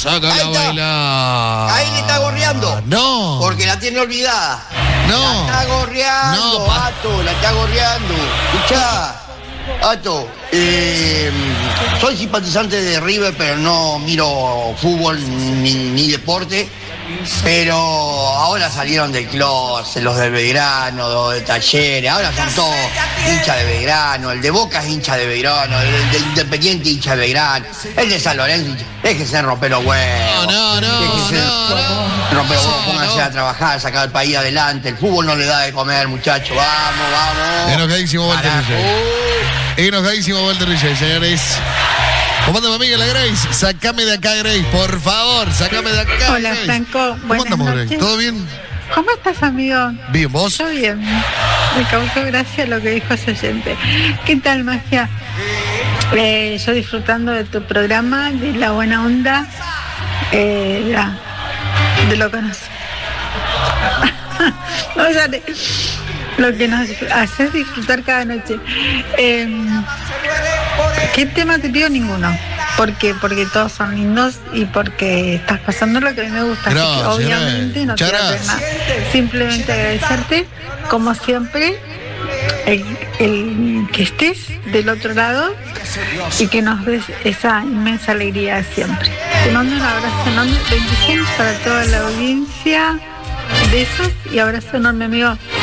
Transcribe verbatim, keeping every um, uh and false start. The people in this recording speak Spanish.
Sácala Ahí a está. bailar. Ahí le está gorreando. No. Porque la tiene olvidada. No. La está gorreando, No, pa- Ato, la está gorreando. Escuchá, Ato, eh, soy simpatizante de River, pero no miro fútbol ni, ni deporte. Pero ahora salieron del closet, los de Belgrano, los de Talleres, ahora son todos hinchas de Belgrano, el de Boca es hincha de Belgrano, el de Independiente hincha de Belgrano, el de San Lorenzo, déjese romper los huevos. No, no, no, Déjese no, no. romper los huevos, pónganse no. a trabajar, sacar el país adelante, el fútbol no le da de comer, muchachos, vamos, vamos. Enojadísimo Walter Carajo. Rizzo. Enojadísimo Walter Rizzo, señores. ¿Cómo anda mi amiga la Grace? Sácame de acá, Grace, por favor, sácame de acá. Hola, Grace. Franco. ¿Cómo Buenas andamos, Grace? noches. ¿Todo bien? ¿Cómo estás, amigo? Bien, ¿vos? Yo bien. Me causó gracia lo que dijo ese oyente. ¿Qué tal, magia? Eh, yo disfrutando de tu programa, de la buena onda, eh, ya, de lo que nos... o sea, de lo que nos haces disfrutar cada noche. Eh, ¿Qué tema te pido? Ninguno. ¿Por qué? Porque todos son lindos y porque estás pasando lo que a mí me gusta. Así que Gracias, obviamente no te muchas voy a pedir nada. Simplemente agradecerte, como siempre, el, el que estés del otro lado y que nos des esa inmensa alegría siempre. Te mando un abrazo enorme, bendiciones para toda la audiencia. Besos y abrazo enorme, amigo.